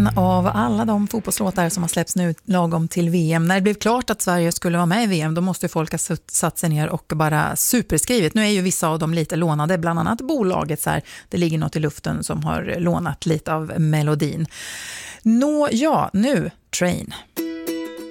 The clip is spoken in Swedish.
En av alla de fotbollslåtar som har släppts nu lagom till VM. När det blev klart att Sverige skulle vara med i VM, då måste folk ha satt sig ner och bara superskrivit. Nu är ju vissa av dem lite lånade, bland annat bolaget så här. Det ligger något i luften som har lånat lite av melodin. Nu Train.